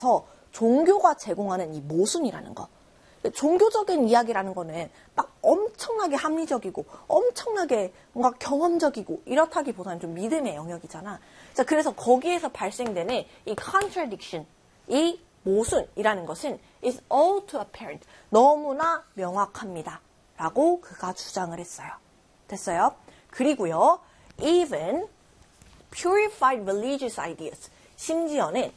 종교가 제공하는 이 모순이라는 거. 종교적인 이야기라는 거는 막 엄청나게 합리적이고 엄청나게 뭔가 경험적이고 이렇다기보다는 좀 믿음의 영역이잖아. 자, 그래서 거기에서 발생되는 이 contradiction, 이 모순이라는 것은 is all too apparent. 너무나 명확합니다. 라고 그가 주장을 했어요. 됐어요? 그리고요, even purified religious ideas. 심지어는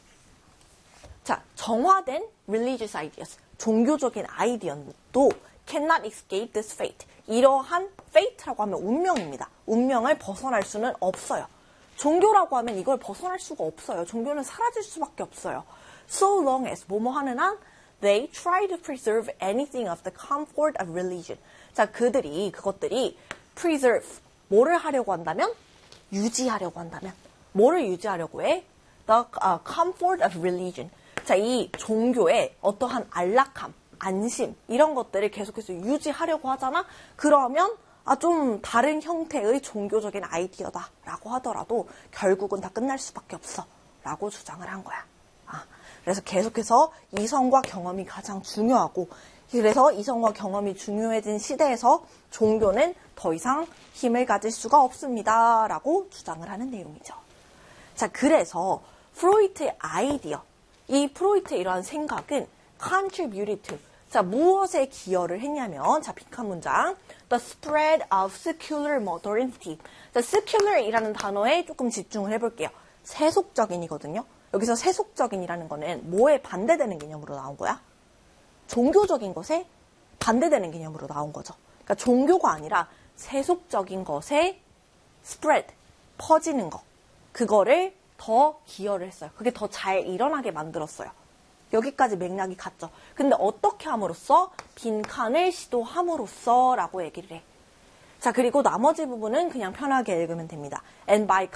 자, 정화된 religious ideas. 종교적인 아이디어도 cannot escape this fate. 이러한 fate라고 하면 운명입니다. 운명을 벗어날 수는 없어요. 종교라고 하면 이걸 벗어날 수가 없어요. 종교는 사라질 수밖에 없어요. So long as 뭐뭐 하는 한 they try to preserve anything of the comfort of religion. 자, 그것들이 preserve, 뭐를 하려고 한다면? 유지하려고 한다면. 뭐를 유지하려고 해? The comfort of religion. 자, 이 종교의 어떠한 안락함, 안심 이런 것들을 계속해서 유지하려고 하잖아. 그러면 좀 다른 형태의 종교적인 아이디어다라고 하더라도 결국은 다 끝날 수밖에 없어라고 주장을 한 거야. 그래서 계속해서 이성과 경험이 가장 중요하고 그래서 이성과 경험이 중요해진 시대에서 종교는 더 이상 힘을 가질 수가 없습니다라고 주장을 하는 내용이죠. 자, 그래서 프로이트의 아이디어 이 프로이트의 이러한 생각은 contributed to. 자, 무엇에 기여를 했냐면, 자, 빈칸 문장. The spread of secular modernity. 자, secular이라는 단어에 조금 집중을 해볼게요. 세속적인이거든요. 여기서 세속적인이라는 거는 뭐에 반대되는 개념으로 나온 거야? 종교적인 것에 반대되는 개념으로 나온 거죠. 그러니까 종교가 아니라 세속적인 것에 spread, 퍼지는 거. 그거를 더 기여를 했어요. 그게 더 잘 일어나게 만들었어요. 여기까지 맥락이 같죠. 근데 어떻게 함으로써? 빈칸을 시도함으로써 라고 얘기를 해. 자, 그리고 나머지 부분은 그냥 편하게 읽으면 됩니다. And by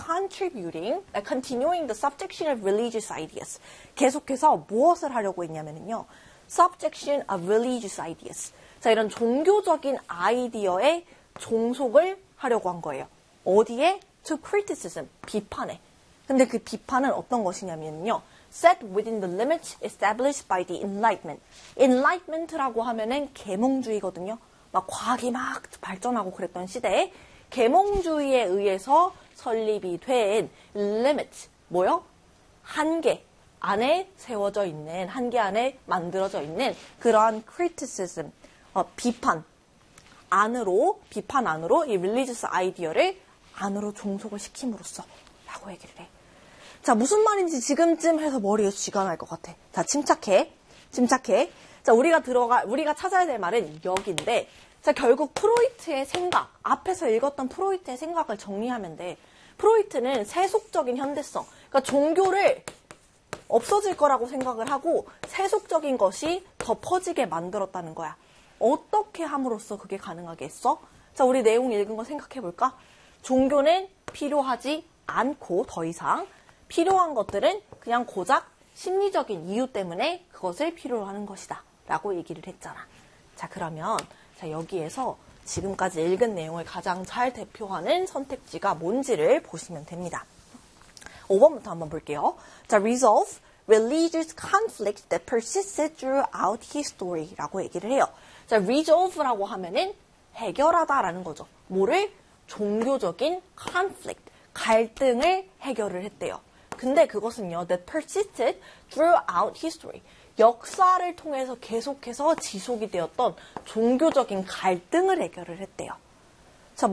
continuing the subjection of religious ideas. 계속해서 무엇을 하려고 했냐면요. subjection of religious ideas. 자, 이런 종교적인 아이디어에 종속을 하려고 한 거예요. 어디에? To criticism. 비판에. 근데 그 비판은 어떤 것이냐면요. set within the limits established by the Enlightenment. Enlightenment라고 하면은 계몽주의거든요. 막 과학이 막 발전하고 그랬던 시대에 계몽주의에 의해서 설립이 된 limit, 뭐요? 한계 안에 세워져 있는, 한계 안에 만들어져 있는 그러한 criticism, 비판 안으로 이 religious 아이디어를 안으로 종속을 시킴으로써 라고 얘기를 해. 자, 무슨 말인지 지금쯤 해서 머리에 쥐가 날 것 같아. 자, 침착해. 자, 우리가 찾아야 될 말은 여기인데, 자, 결국 프로이트의 생각, 앞에서 읽었던 프로이트의 생각을 정리하면 돼. 프로이트는 세속적인 현대성, 그러니까 종교를 없어질 거라고 생각을 하고 세속적인 것이 더 퍼지게 만들었다는 거야. 어떻게 함으로써 그게 가능하게 했어? 자, 우리 내용 읽은 거 생각해 볼까? 종교는 필요하지 않고 더 이상 필요한 것들은 그냥 고작 심리적인 이유 때문에 그것을 필요로 하는 것이다 라고 얘기를 했잖아. 자, 그러면 자, 여기에서 지금까지 읽은 내용을 가장 잘 대표하는 선택지가 뭔지를 보시면 됩니다. 5번부터 한번 볼게요. 자, resolve religious conflict that persisted throughout history 라고 얘기를 해요. 자, resolve라고 하면은 해결하다라는 거죠. 뭐를? 종교적인 conflict, 갈등을 해결을 했대요. 근데 그것은요, that persisted throughout history. 역사를 통해서 계속해서 지속이 되었던 종교적인 갈등을 해결을 했대요. 자,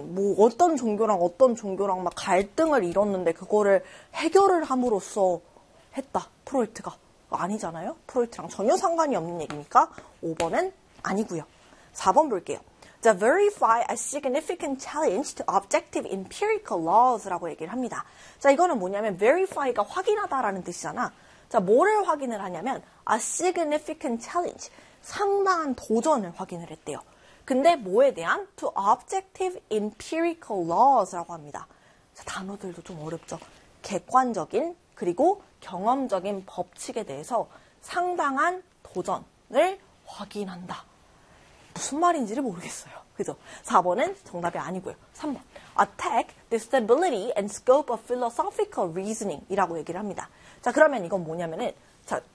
어떤 종교랑 막 갈등을 이뤘는데 그거를 해결을 함으로써 했다. 프로이트가. 아니잖아요? 프로이트랑 전혀 상관이 없는 얘기니까 5번은 아니고요. 4번 볼게요. 자, verify a significant challenge to objective empirical laws라고 얘기를 합니다. 자, 이거는 뭐냐면 verify가 확인하다라는 뜻이잖아. 자, 뭐를 확인을 하냐면 a significant challenge, 상당한 도전을 확인을 했대요. 근데 뭐에 대한? to objective empirical laws라고 합니다. 자, 단어들도 좀 어렵죠. 객관적인 그리고 경험적인 법칙에 대해서 상당한 도전을 확인한다. 무슨 말인지를 모르겠어요. 그죠? 4번은 정답이 아니고요. 3번. Attack the stability and scope of philosophical reasoning 이라고 얘기를 합니다. 자, 그러면 이건 뭐냐면은 자,